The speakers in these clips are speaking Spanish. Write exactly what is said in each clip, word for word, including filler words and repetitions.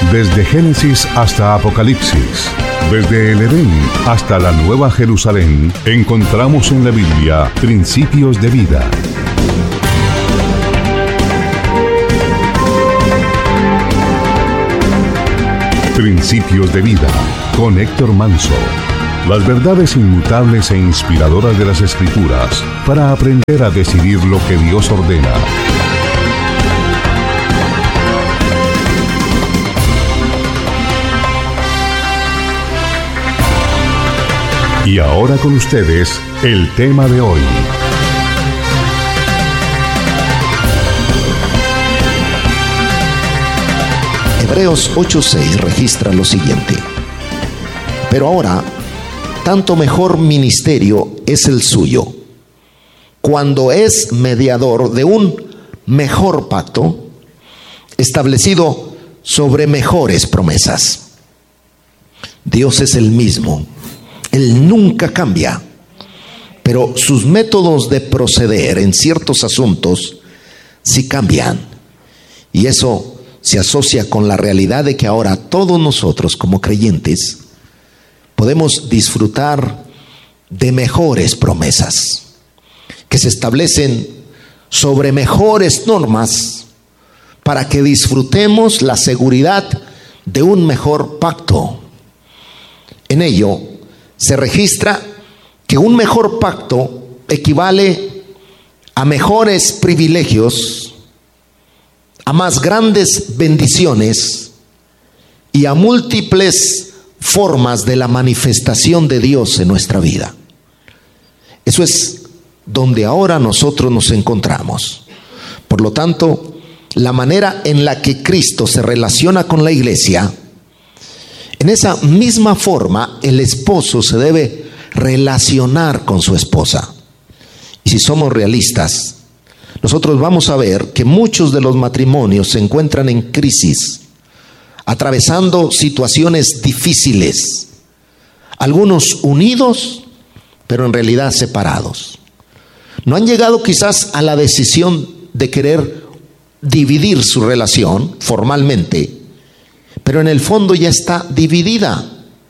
Desde Génesis hasta Apocalipsis, desde el Edén hasta la Nueva Jerusalén, encontramos en la Biblia principios de vida. Principios de vida, con Héctor Manso. Las verdades inmutables e inspiradoras de las Escrituras para aprender a decidir lo que Dios ordena. Y ahora con ustedes, el tema de hoy. Hebreos ocho seis registra lo siguiente: pero ahora, tanto mejor ministerio es el suyo, cuando es mediador de un mejor pacto, establecido sobre mejores promesas. Dios es el mismo. Él nunca cambia, pero sus métodos de proceder en ciertos asuntos sí cambian. Y eso se asocia con la realidad de que ahora todos nosotros como creyentes podemos disfrutar de mejores promesas que se establecen sobre mejores normas para que disfrutemos la seguridad de un mejor pacto. En ello se registra que un mejor pacto equivale a mejores privilegios, a más grandes bendiciones y a múltiples formas de la manifestación de Dios en nuestra vida. Eso es donde ahora nosotros nos encontramos. Por lo tanto, la manera en la que Cristo se relaciona con la iglesia, en esa misma forma el esposo se debe relacionar con su esposa. Y si somos realistas, nosotros vamos a ver que muchos de los matrimonios se encuentran en crisis, atravesando situaciones difíciles, algunos unidos, pero en realidad separados. No han llegado quizás a la decisión de querer dividir su relación formalmente, pero en el fondo ya está dividida.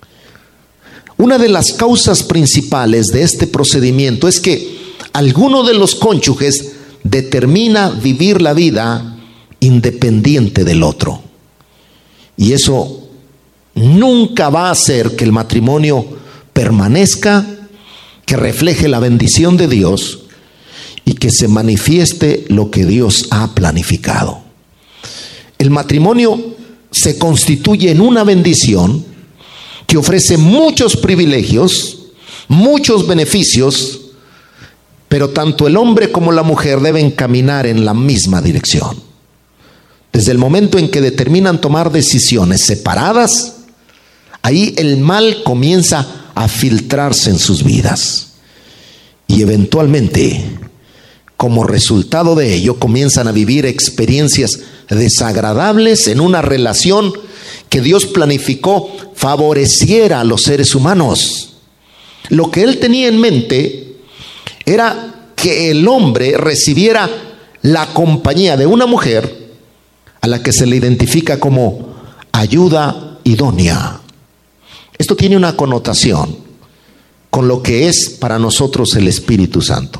Una de las causas principales de este procedimiento es que alguno de los cónyuges determina vivir la vida independiente del otro. Y eso nunca va a hacer que el matrimonio permanezca, que refleje la bendición de Dios y que se manifieste lo que Dios ha planificado. El matrimonio se constituye en una bendición que ofrece muchos privilegios, muchos beneficios, pero tanto el hombre como la mujer deben caminar en la misma dirección. Desde el momento en que determinan tomar decisiones separadas, ahí el mal comienza a filtrarse en sus vidas. Y eventualmente, como resultado de ello, comienzan a vivir experiencias desagradables en una relación que Dios planificó favoreciera a los seres humanos. Lo que Él tenía en mente era que el hombre recibiera la compañía de una mujer a la que se le identifica como ayuda idónea. Esto tiene una connotación con lo que es para nosotros el Espíritu Santo.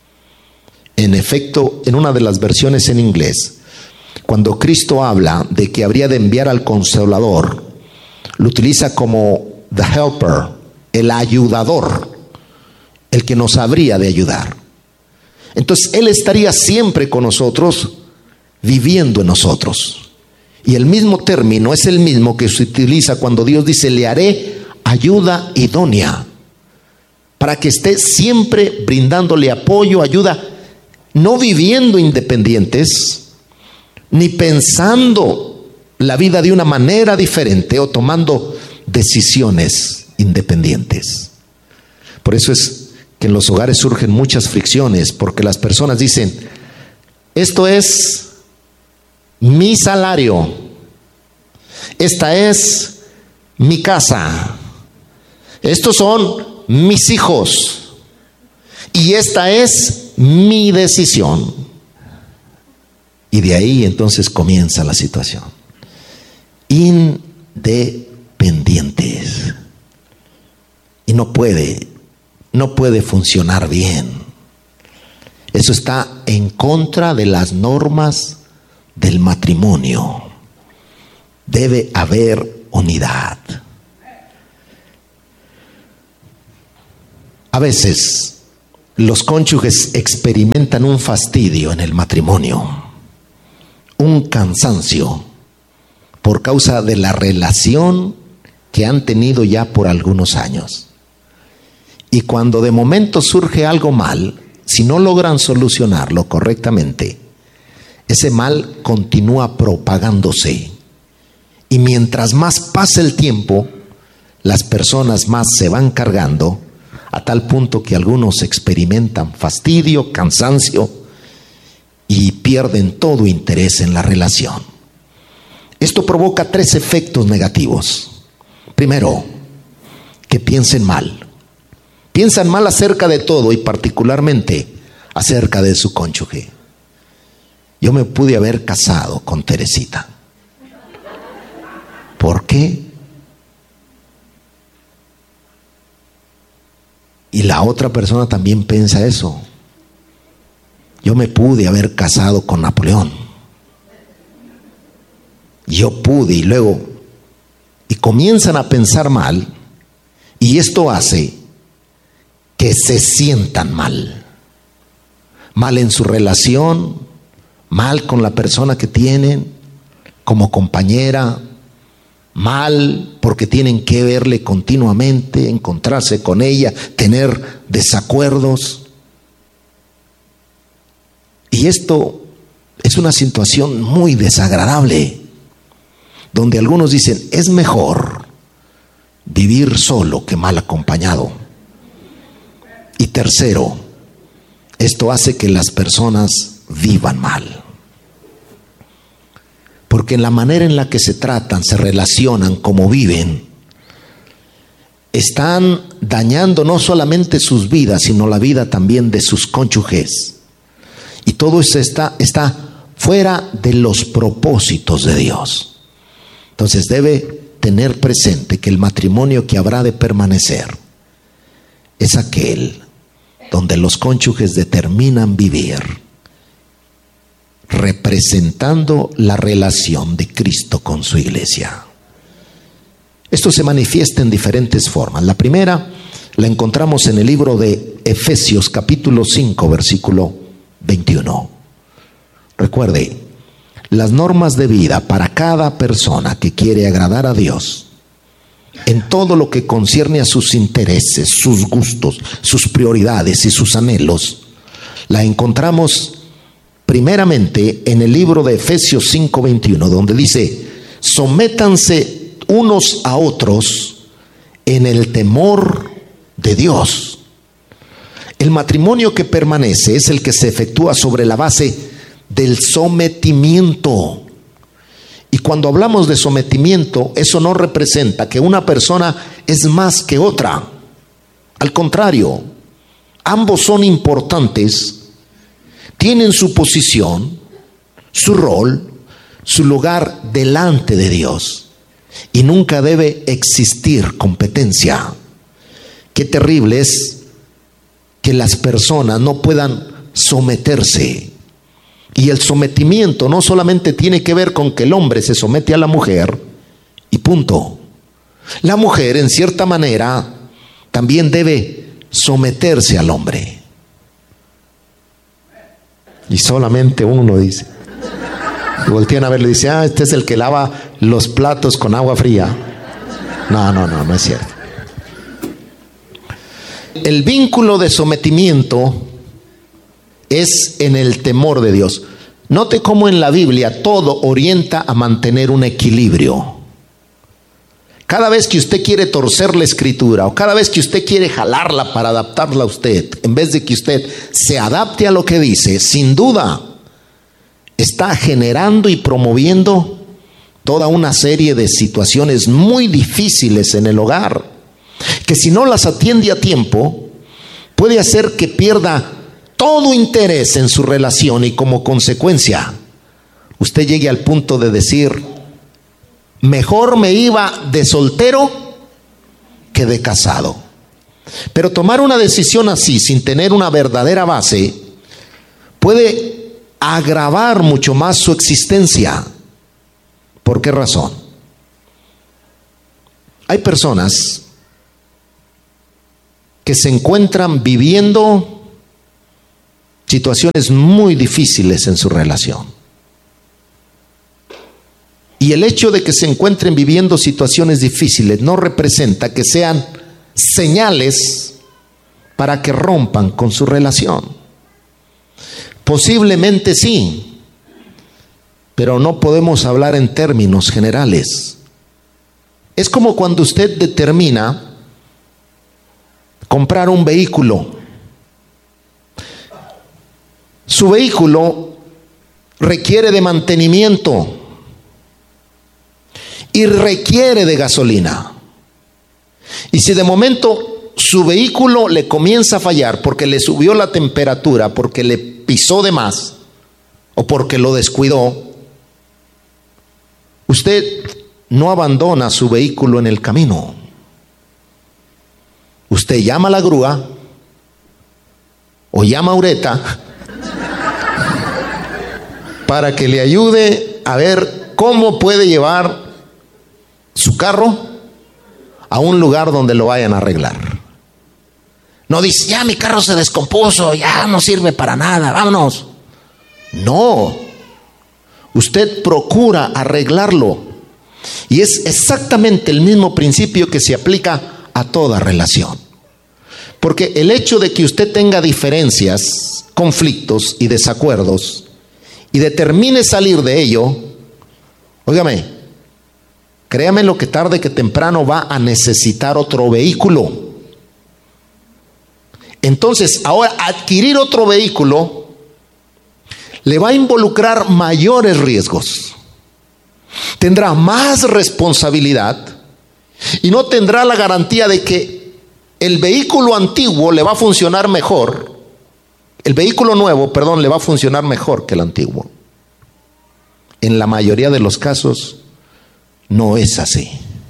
En efecto, en una de las versiones en inglés, cuando Cristo habla de que habría de enviar al Consolador, lo utiliza como the helper, el ayudador, el que nos habría de ayudar. Entonces, Él estaría siempre con nosotros, viviendo en nosotros. Y el mismo término es el mismo que se utiliza cuando Dios dice: le haré ayuda idónea, para que esté siempre brindándole apoyo, ayuda, no viviendo independientes, ni pensando la vida de una manera diferente o tomando decisiones independientes. Por eso es que en los hogares surgen muchas fricciones, porque las personas dicen: esto es mi salario, esta es mi casa, estos son mis hijos y esta es mi decisión. Y de ahí entonces comienza la situación. independientes. Y no puede, no puede funcionar bien. Eso está en contra de las normas del matrimonio. Debe haber unidad. A veces los cónyuges experimentan un fastidio en el matrimonio, un cansancio por causa de la relación que han tenido ya por algunos años. Y cuando de momento surge algo mal, si no logran solucionarlo correctamente, ese mal continúa propagándose. Y mientras más pasa el tiempo, las personas más se van cargando, a tal punto que algunos experimentan fastidio, cansancio y pierden todo interés en la relación. Esto provoca tres efectos negativos. Primero, que piensen mal. Piensan mal acerca de todo y particularmente acerca de su cónyuge. Yo me pude haber casado con Teresita. ¿Por qué? Y la otra persona también piensa eso. Yo me pude haber casado con Napoleón. Yo pude y luego... Y comienzan a pensar mal. Y esto hace que se sientan mal. Mal en su relación, mal con la persona que tienen, como compañera, mal porque tienen que verle continuamente, encontrarse con ella, tener desacuerdos. Y esto es una situación muy desagradable, donde algunos dicen, es mejor vivir solo que mal acompañado. Y tercero, esto hace que las personas vivan mal. Porque en la manera en la que se tratan, se relacionan, como viven, están dañando no solamente sus vidas, sino la vida también de sus cónyuges. Y todo eso está, está fuera de los propósitos de Dios. Entonces debe tener presente que el matrimonio que habrá de permanecer es aquel donde los cónyuges determinan vivir representando la relación de Cristo con su iglesia. Esto se manifiesta en diferentes formas. La primera la encontramos en el libro de Efesios capítulo cinco versículo veintiuno. Recuerde, las normas de vida para cada persona que quiere agradar a Dios en todo lo que concierne a sus intereses, sus gustos, sus prioridades y sus anhelos, la encontramos primeramente en el libro de Efesios cinco veintiuno, donde dice: sométanse unos a otros en el temor de Dios. El matrimonio que permanece es el que se efectúa sobre la base del sometimiento. Y cuando hablamos de sometimiento, eso no representa que una persona es más que otra. Al contrario, ambos son importantes, tienen su posición, su rol, su lugar delante de Dios. Y nunca debe existir competencia. Qué terrible es que las personas no puedan someterse. Y el sometimiento no solamente tiene que ver con que el hombre se somete a la mujer y punto. La mujer, en cierta manera, también debe someterse al hombre. Y solamente uno dice, y voltean a verle y dice: ah, este es el que lava los platos con agua fría. No, no, no, no es cierto. El vínculo de sometimiento es en el temor de Dios. Note cómo en la Biblia todo orienta a mantener un equilibrio. Cada vez que usted quiere torcer la escritura, o cada vez que usted quiere jalarla para adaptarla a usted, en vez de que usted se adapte a lo que dice, sin duda está generando y promoviendo toda una serie de situaciones muy difíciles en el hogar, que si no las atiende a tiempo, puede hacer que pierda todo interés en su relación y como consecuencia usted llegue al punto de decir: mejor me iba de soltero que de casado. Pero tomar una decisión así, sin tener una verdadera base, puede agravar mucho más su existencia. ¿Por qué razón? Hay personas que se encuentran viviendo situaciones muy difíciles en su relación. Y el hecho de que se encuentren viviendo situaciones difíciles no representa que sean señales para que rompan con su relación. Posiblemente sí, pero no podemos hablar en términos generales. Es como cuando usted determina comprar un vehículo. Su vehículo requiere de mantenimiento y requiere de gasolina. Y si de momento su vehículo le comienza a fallar porque le subió la temperatura, porque le pisó de más o porque lo descuidó, usted no abandona su vehículo en el camino. Usted llama a la grúa o llama a Ureta para que le ayude a ver cómo puede llevar su carro a un lugar donde lo vayan a arreglar. No dice, ya mi carro se descompuso, ya no sirve para nada, vámonos. No, usted procura arreglarlo. Y es exactamente el mismo principio que se aplica a toda relación. Porque el hecho de que usted tenga diferencias, conflictos y desacuerdos y determine salir de ello, óigame, créame lo que tarde que temprano va a necesitar otro vehículo. Entonces, ahora adquirir otro vehículo le va a involucrar mayores riesgos. Tendrá más responsabilidad y no tendrá la garantía de que el vehículo antiguo le va a funcionar mejor. El vehículo nuevo, perdón, le va a funcionar mejor que el antiguo. En la mayoría de los casos no es así.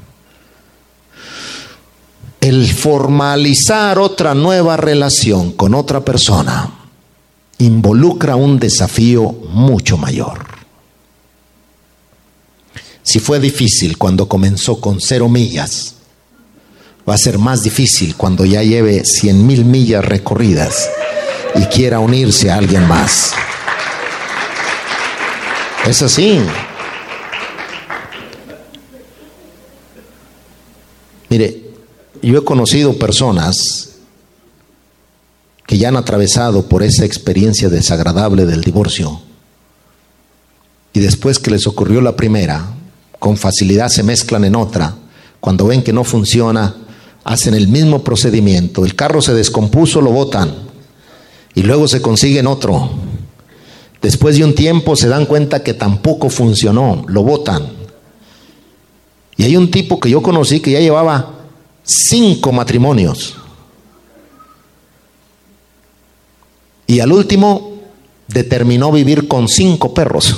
El formalizar otra nueva relación con otra persona involucra un desafío mucho mayor. Si fue difícil cuando comenzó con cero millas, va a ser más difícil cuando ya lleve cien mil millas recorridas y quiera unirse a alguien más. Es así. Mire, yo he conocido personas que ya han atravesado por esa experiencia desagradable del divorcio y después que les ocurrió la primera, con facilidad se mezclan en otra. Cuando ven que no funciona, hacen el mismo procedimiento. El carro se descompuso, lo botan y luego se consiguen otro. Después de un tiempo se dan cuenta que tampoco funcionó, lo botan. Y hay un tipo que yo conocí que ya llevaba cinco matrimonios. Y al último determinó vivir con cinco perros.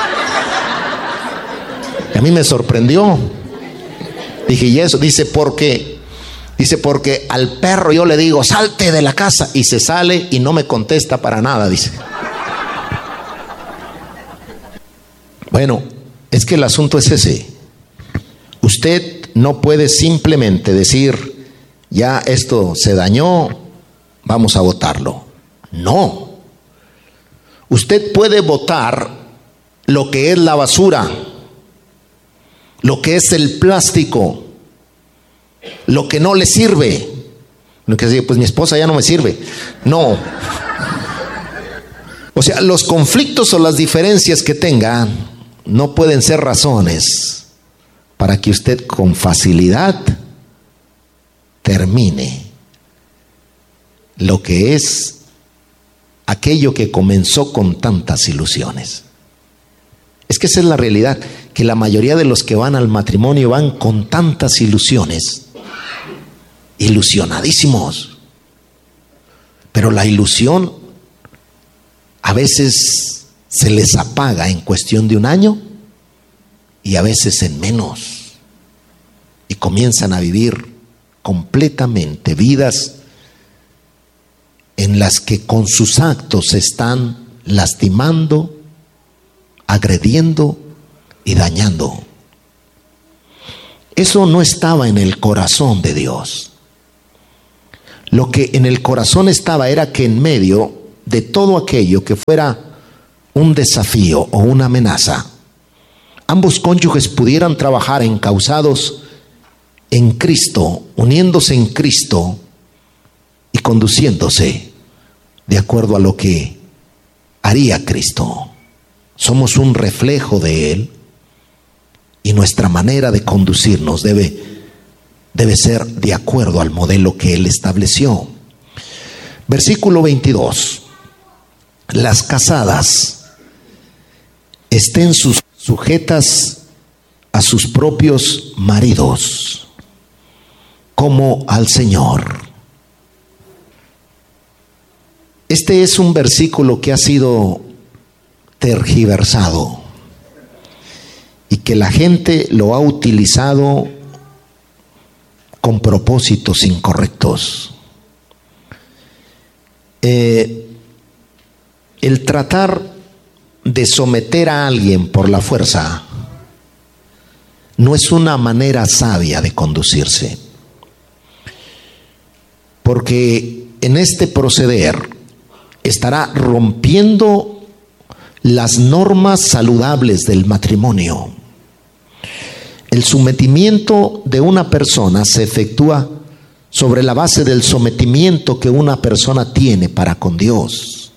Y a mí me sorprendió. Dije, ¿y eso? Dice, ¿por qué? Dice, porque al perro yo le digo, salte de la casa, y se sale y no me contesta para nada, dice. Bueno, es que el asunto es ese. Usted no puede simplemente decir, ya esto se dañó, vamos a botarlo. No. Usted puede botar lo que es la basura, lo que es el plástico, lo que no le sirve. No que decir, pues mi esposa ya no me sirve. No. O sea, los conflictos o las diferencias que tenga no pueden ser razones para que usted con facilidad termine lo que es aquello que comenzó con tantas ilusiones. Es que esa es la realidad, que la mayoría de los que van al matrimonio van con tantas ilusiones, ilusionadísimos. Pero la ilusión a veces se les apaga en cuestión de un año y a veces en menos. Y comienzan a vivir completamente vidas en las que con sus actos se están lastimando, agrediendo y dañando. Eso no estaba en el corazón de Dios. Lo que en el corazón estaba era que en medio de todo aquello que fuera un desafío o una amenaza, ambos cónyuges pudieran trabajar encausados en Cristo, uniéndose en Cristo y conduciéndose de acuerdo a lo que haría Cristo. Somos un reflejo de Él y nuestra manera de conducirnos debe, debe ser de acuerdo al modelo que Él estableció. Versículo veintidós. Las casadas estén sus, sujetas a sus propios maridos, como al Señor. Este es un versículo que ha sido tergiversado y que la gente lo ha utilizado con propósitos incorrectos. Eh, el tratar de someter a alguien por la fuerza no es una manera sabia de conducirse, porque en este proceder estará rompiendo las normas saludables del matrimonio. El sometimiento de una persona se efectúa sobre la base del sometimiento que una persona tiene para con Dios.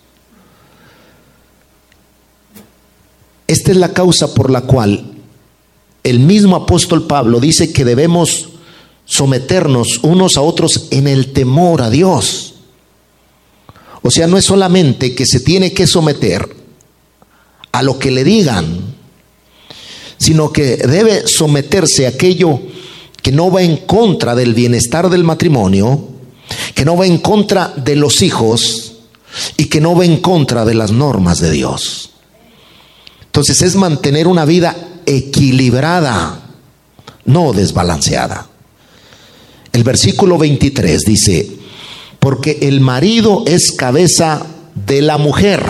Esta es la causa por la cual el mismo apóstol Pablo dice que debemos someternos unos a otros en el temor a Dios. O sea, no es solamente que se tiene que someter a lo que le digan, sino que debe someterse a aquello que no va en contra del bienestar del matrimonio, que no va en contra de los hijos y que no va en contra de las normas de Dios. Entonces es mantener una vida equilibrada, no desbalanceada. El versículo veintitrés dice: porque el marido es cabeza de la mujer,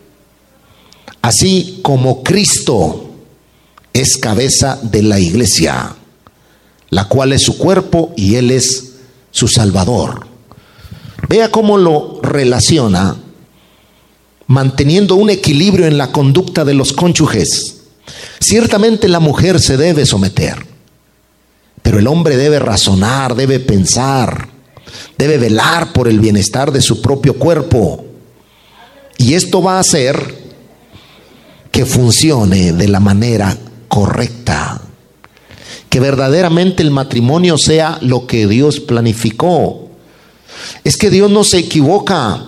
así como Cristo es cabeza de la iglesia, la cual es su cuerpo y Él es su Salvador. Vea cómo lo relaciona, manteniendo un equilibrio en la conducta de los cónyuges. Ciertamente la mujer se debe someter, pero el hombre debe razonar, debe pensar, debe velar por el bienestar de su propio cuerpo. Y esto va a hacer que funcione de la manera correcta, que verdaderamente el matrimonio sea lo que Dios planificó. Es que Dios no se equivoca.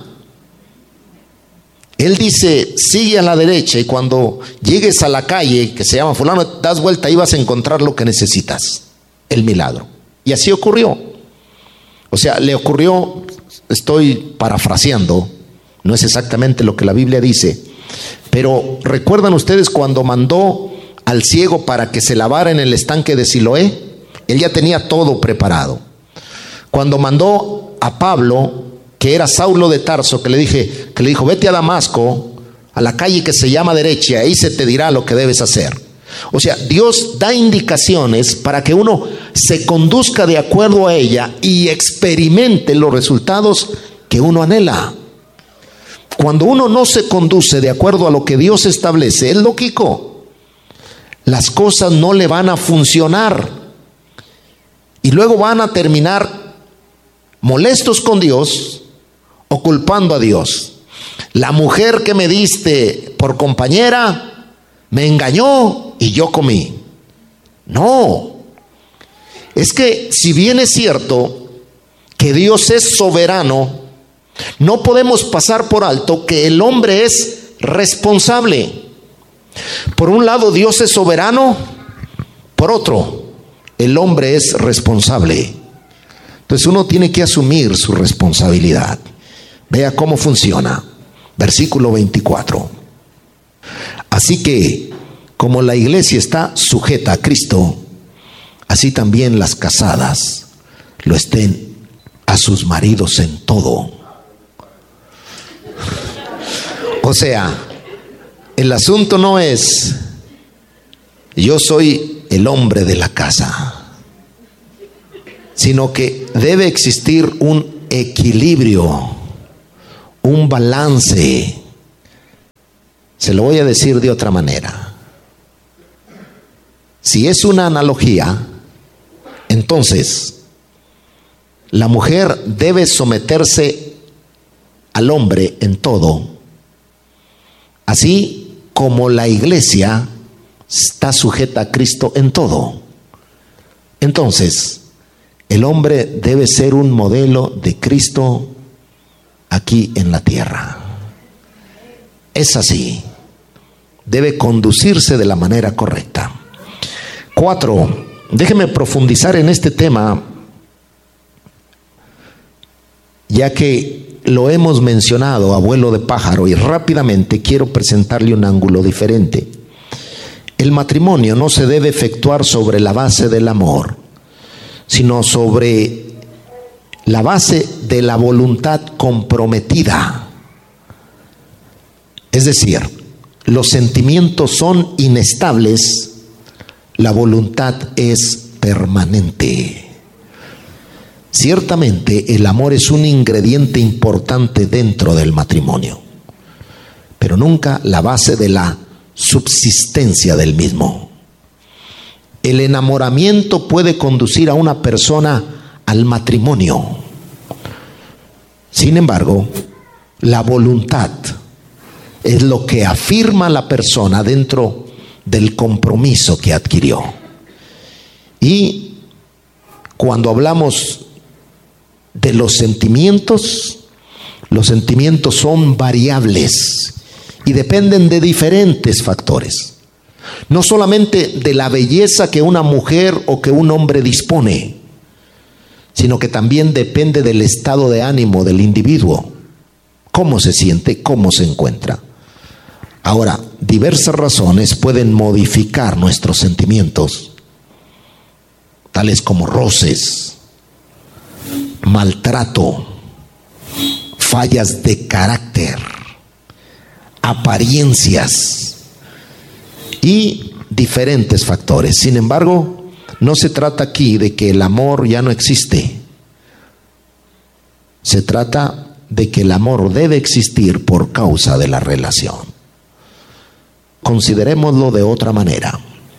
Él dice: sigue a la derecha, y cuando llegues a la calle que se llama fulano, das vuelta y vas a encontrar lo que necesitas, el milagro. Y así ocurrió. O sea, le ocurrió, estoy parafraseando, no es exactamente lo que la Biblia dice, pero ¿recuerdan ustedes cuando mandó al ciego para que se lavara en el estanque de Siloé? Él ya tenía todo preparado. Cuando mandó a Pablo, que era Saulo de Tarso, que le dije, que le dijo: vete a Damasco, a la calle que se llama derecha, ahí se te dirá lo que debes hacer. O sea, Dios da indicaciones para que uno se conduzca de acuerdo a ella y experimente los resultados que uno anhela. Cuando uno no se conduce de acuerdo a lo que Dios establece, es lógico, las cosas no le van a funcionar y luego van a terminar molestos con Dios o culpando a Dios. La mujer que me diste por compañera me engañó y yo comí. No, es que si bien es cierto que Dios es soberano, no podemos pasar por alto que el hombre es responsable. Por un lado, Dios es soberano, por otro, el hombre es responsable. Entonces uno tiene que asumir su responsabilidad. Vea cómo funciona. Versículo veinticuatro. Así que, como la iglesia está sujeta a Cristo, así también las casadas lo estén a sus maridos en todo. O sea, el asunto no es yo soy el hombre de la casa, sino que debe existir un equilibrio, un balance. Se lo voy a decir de otra manera. Si es una analogía, entonces la mujer debe someterse al hombre en todo, así como la iglesia está sujeta a Cristo en todo. Entonces, el hombre debe ser un modelo de Cristo aquí en la tierra. Es así. Debe conducirse de la manera correcta. Cuatro, déjeme profundizar en este tema, ya que lo hemos mencionado a vuelo de pájaro, y rápidamente quiero presentarle un ángulo diferente. El matrimonio no se debe efectuar sobre la base del amor, sino sobre la base de la voluntad comprometida. Es decir, los sentimientos son inestables, la voluntad es permanente. Ciertamente el amor es un ingrediente importante dentro del matrimonio, pero nunca la base de la subsistencia del mismo. El enamoramiento puede conducir a una persona al matrimonio. Sin embargo, la voluntad es lo que afirma a la persona dentro del compromiso que adquirió. Y cuando hablamos de los sentimientos, los sentimientos son variables y dependen de diferentes factores. No solamente de la belleza que una mujer o que un hombre dispone, sino que también depende del estado de ánimo del individuo, cómo se siente, cómo se encuentra. Ahora, diversas razones pueden modificar nuestros sentimientos, tales como roces, maltrato, fallas de carácter, apariencias y diferentes factores. Sin embargo, no se trata aquí de que el amor ya no existe. Se trata de que el amor debe existir por causa de la relación. Considerémoslo de otra manera.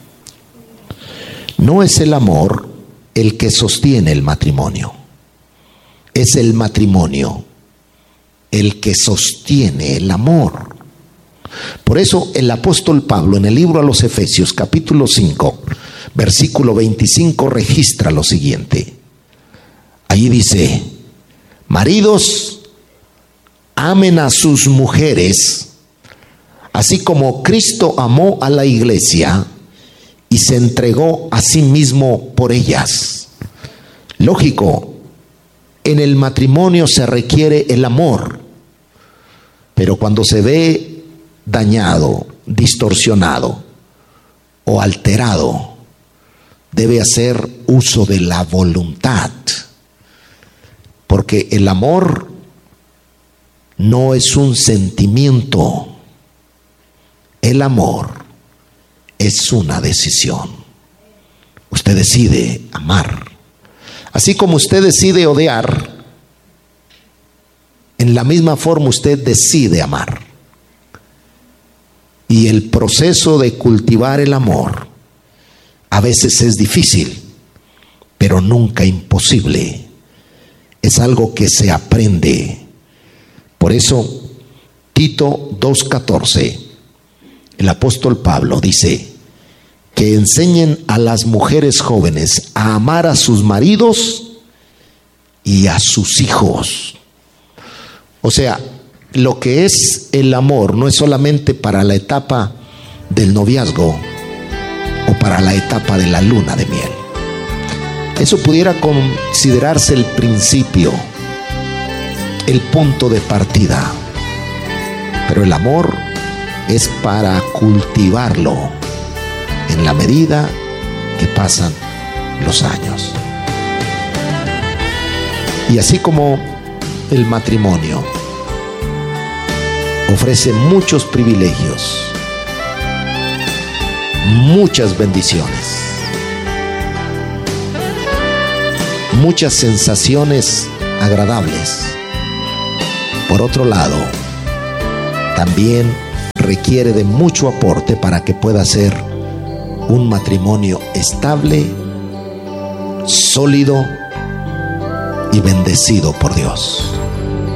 No es el amor el que sostiene el matrimonio. Es el matrimonio el que sostiene el amor. Por eso el apóstol Pablo en el libro a los Efesios capítulo cinco versículo veinticinco registra lo siguiente. Allí dice: maridos, amen a sus mujeres, así como Cristo amó a la iglesia y se entregó a sí mismo por ellas. Lógico, en el matrimonio se requiere el amor, pero cuando se ve dañado, distorsionado o alterado, debe hacer uso de la voluntad, porque el amor no es un sentimiento, el amor es una decisión. Usted decide amar, así como usted decide odiar, en la misma forma usted decide amar. Y el proceso de cultivar el amor a veces es difícil, pero nunca imposible. Es algo que se aprende. Por eso, Tito dos catorce, el apóstol Pablo dice que enseñen a las mujeres jóvenes a amar a sus maridos y a sus hijos. O sea, lo que es el amor no es solamente para la etapa del noviazgo o para la etapa de la luna de miel. Eso pudiera considerarse el principio, el punto de partida. Pero el amor es para cultivarlo en la medida que pasan los años. Y así como el matrimonio ofrece muchos privilegios, muchas bendiciones, muchas sensaciones agradables, por otro lado, también requiere de mucho aporte para que pueda ser un matrimonio estable, sólido y bendecido por Dios.